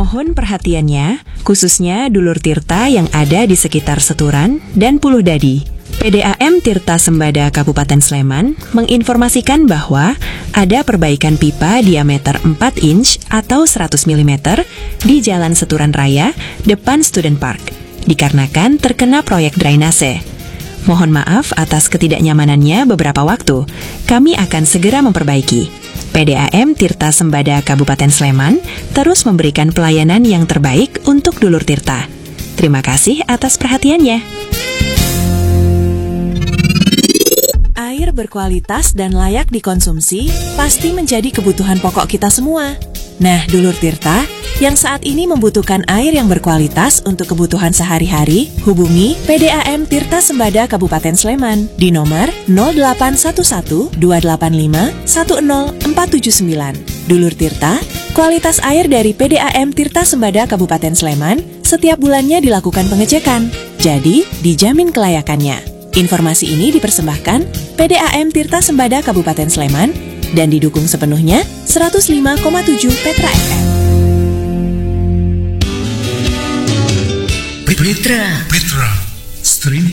Mohon perhatiannya, khususnya dulur Tirta yang ada di sekitar Seturan dan Puluh Dadi. PDAM Tirta Sembada Kabupaten Sleman menginformasikan bahwa ada perbaikan pipa diameter 4 inch atau 100 mm di Jalan Seturan Raya depan Student Park, dikarenakan terkena proyek drainase. Mohon maaf atas ketidaknyamanannya beberapa waktu, kami akan segera memperbaiki. PDAM Tirta Sembada Kabupaten Sleman terus memberikan pelayanan yang terbaik untuk dulur Tirta. Terima kasih atas perhatiannya. Air berkualitas dan layak dikonsumsi pasti menjadi kebutuhan pokok kita semua. Nah, dulur Tirta, yang saat ini membutuhkan air yang berkualitas untuk kebutuhan sehari-hari, hubungi PDAM Tirta Sembada Kabupaten Sleman di nomor 0811 285 10479. Dulur Tirta, kualitas air dari PDAM Tirta Sembada Kabupaten Sleman setiap bulannya dilakukan pengecekan, jadi dijamin kelayakannya. Informasi ini dipersembahkan PDAM Tirta Sembada Kabupaten Sleman dan didukung sepenuhnya 105,7 Petra FM. Petra Stream